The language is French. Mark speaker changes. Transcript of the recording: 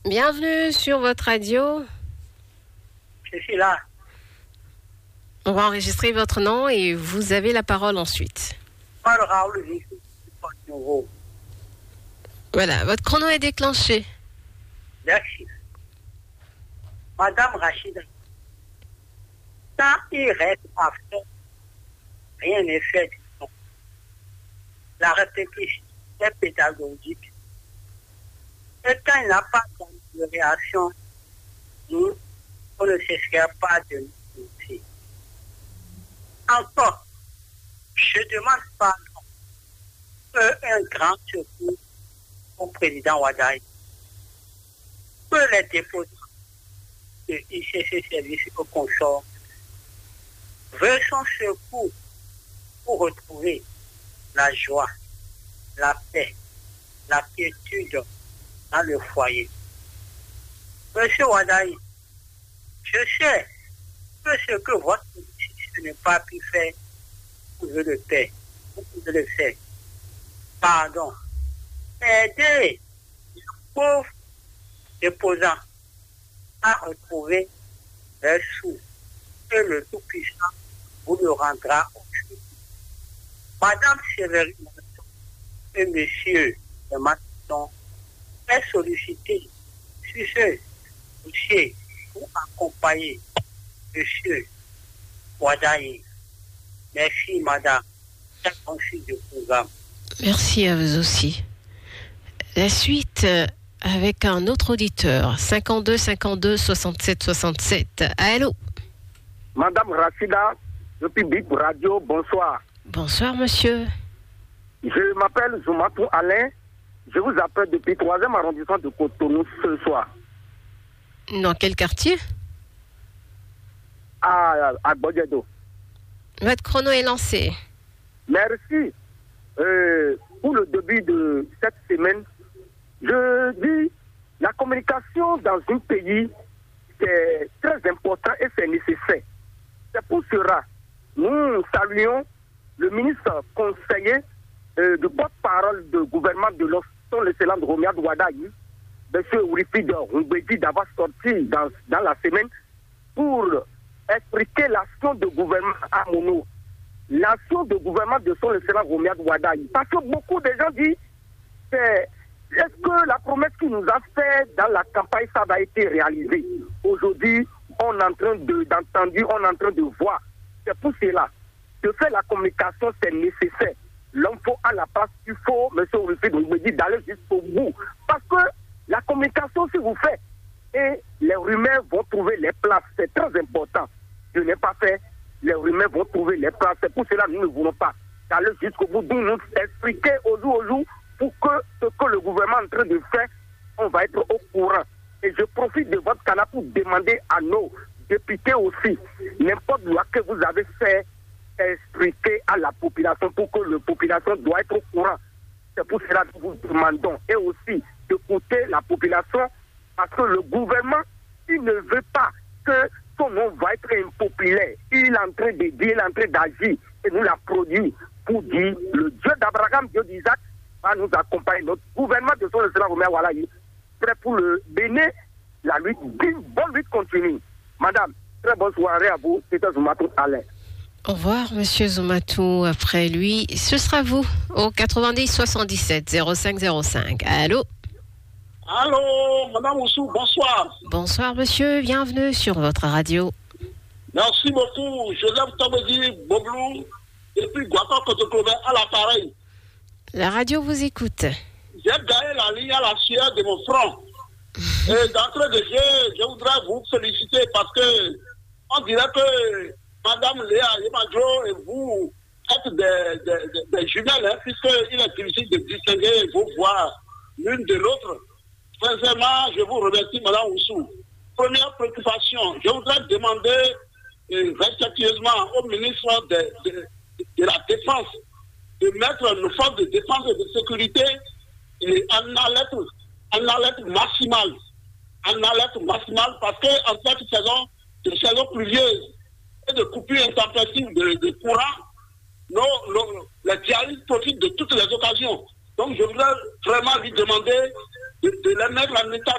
Speaker 1: Bienvenue sur votre radio.
Speaker 2: Je suis là.
Speaker 1: On va enregistrer votre nom et vous avez la parole ensuite. Voilà, votre chrono est déclenché.
Speaker 2: Merci. Madame Rachida, quand il reste à faire, rien n'est fait. La répétition est pédagogique. Et quand il n'a pas de réaction, nous, on ne cessera pas de nous pousser. Encore, je demande pardon un grand secours au président Ouaddari. Que les déposants de ICC Service au consort veulent son secours pour retrouver la joie, la paix, la quiétude dans le foyer. Monsieur Ouaddari, je sais que ce que votre ministre n'a pas pu faire, vous pouvez le faire. Vous pouvez le faire. Pardon. Aidez les pauvres déposants à retrouver leurs sous. Et le Tout-Puissant vous le rendra aujourd'hui. Madame Sévérine et Monsieur de Maton est sollicité sur ce dossier pour accompagner Monsieur Ouaddari. Merci, Madame. C'est ainsi du programme.
Speaker 1: Merci à vous aussi. La suite avec un autre auditeur, 52 52 67 67. Allô?
Speaker 3: Madame Rachida, depuis Big Radio, bonsoir.
Speaker 1: Bonsoir, monsieur.
Speaker 3: Je m'appelle Zoumatou Alain. Je vous appelle depuis 3e arrondissement de Cotonou ce soir.
Speaker 1: Dans quel quartier?
Speaker 3: À Bodjedo.
Speaker 1: Votre chrono est lancé.
Speaker 3: Merci. Pour le début de cette semaine, je dis la communication dans un pays, c'est très important et c'est nécessaire. C'est pour cela, nous saluons le ministre conseiller du porte-parole du gouvernement de son excellence Romiad Ouaddari, M. Ourifide Roumbedi, d'avoir sorti dans la semaine pour expliquer l'action de gouvernement à Mono. L'action de gouvernement de son excellence Romiad Ouaddari. Parce que beaucoup de gens disent, est-ce que la promesse qu'il nous a faite dans la campagne, ça va être réalisé? Aujourd'hui, on est en train d'entendre, on est en train de voir. C'est pour cela. De faire la communication, c'est nécessaire. L'homme faut à la place, il faut, M. Ourifide me dit d'aller jusqu'au bout. Parce que la communication, si vous faites, et les rumeurs vont trouver les places, c'est très important. Je n'ai pas fait, les rumeurs vont trouver les places. C'est pour cela que nous ne voulons pas aller jusqu'au bout, nous expliquer au jour pour que ce que le gouvernement est en train de faire, on va être au courant. Et je profite de votre canal pour demander à nos députés aussi, n'importe quoi que vous avez fait, expliquer à la population pour que la population doit être au courant. C'est pour cela que nous demandons. Et aussi d'écouter la population parce que le gouvernement, il ne veut pas que son nom va être impopulaire. Il est en train de dire, il est en train d'agir et nous l'a produit pour dire le Dieu d'Abraham, Dieu d'Isaac, va nous accompagner. Notre gouvernement de son excellence Romain Ouaddari, prêt pour le bénir, la lutte, une bonne lutte continue. Madame, très bonne soirée à vous. C'était Zoumatou Alain.
Speaker 1: Au revoir, monsieur Zoumatou. Après lui, ce sera vous au 90 77 05 05. Allô?
Speaker 4: Allô, madame Oussou, bonsoir.
Speaker 1: Bonsoir, monsieur. Bienvenue sur votre radio.
Speaker 4: Merci beaucoup. Joseph Tomedi Boblou, depuis Guacan Côte-Clovet à l'appareil.
Speaker 1: La radio vous écoute.
Speaker 4: J'ai gagné la ligne à la sueur de mon front. Et d'entrée de jeu, je voudrais vous féliciter parce que on dirait que madame Léa Yemadjo et vous êtes des jumelles, hein, puisqu'il est difficile de distinguer vos voix l'une de l'autre. Sincèrement, je vous remercie, madame Oussou. Première préoccupation, je voudrais demander respectueusement au ministre de la Défense de mettre nos forces de défense et de sécurité en alerte maximale. En alerte maximale parce qu'en cette saison pluvieuse et de coupures intempestives de courant, les djihadistes profitent de toutes les occasions. Donc je voudrais vraiment lui demander de les mettre en état